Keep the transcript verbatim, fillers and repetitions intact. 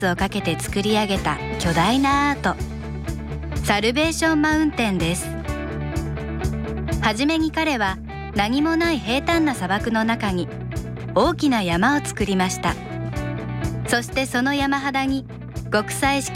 をかけて作り上げた巨大なアート、サルベーションマウンテンです。はじめに彼は何もない平坦な砂漠の中に大きな山を作りました。そしてその山肌に極彩色